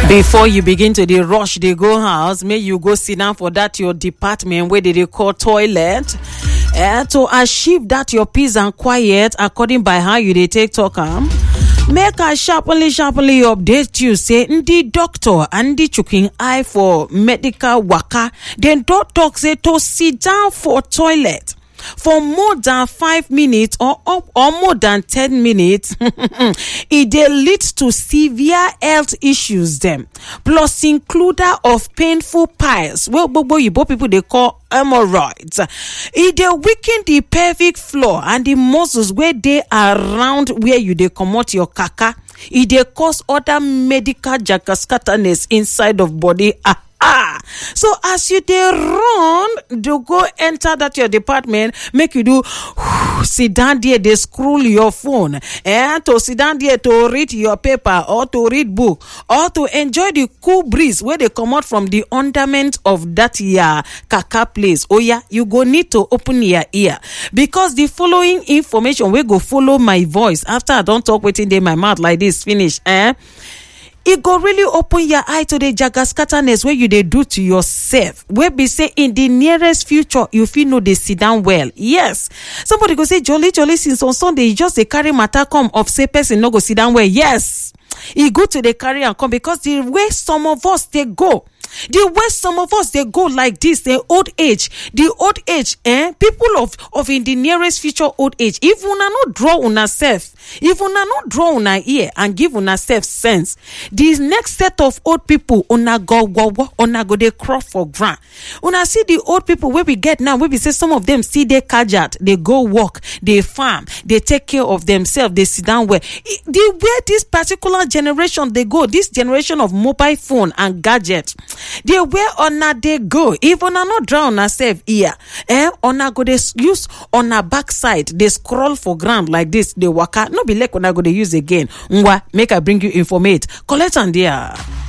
Before you begin to the rush, they go house, may you go sit down for that your department where they call toilet. To achieve that your peace and quiet according by how you they take talk make a sharply update you say the doctor and the choking eye for medical waka then don't talk say to sit down for toilet for more than 5 minutes or more than 10 minutes. It leads to severe health issues them plus includer of painful piles people they call hemorrhoids. It weaken the pelvic floor and the muscles where they around where you they comot your caca. It cause other medical jackaskaterness inside of body. So as you they run to go enter that your department, make you do sit down there, they scroll your phone and to sit down there to read your paper or to read book or to enjoy the cool breeze where they come out from the underment of that your caca place. Oh yeah, you go need to open your ear because the following information will go follow my voice after I don't talk within my mouth like this finish. It go really open your eye to the jagaskaterness where you they do to yourself. Where be say in the nearest future you feel no they sit down well. Yes. Somebody go say jolly since on Sunday you just they carry matter come of say person no go sit down well. Yes. It go to the carry and come because the way some of us they go. The way some of us they go like this, the old age, people of in the nearest future old age. If una no draw una self, if una no draw una ear and give una self sense, this next set of old people una go they crawl for ground. Una see the old people where we get now, where we say some of them see they kajat, they go work, they farm, they take care of themselves, they sit down where the way this particular generation they go, this generation of mobile phone and gadget. They where ona they go. If ona not drown herself here, ona go they use on her backside. They scroll for ground like this. They waka. No be like ona go they use again. Make I bring you informate. Collect and there.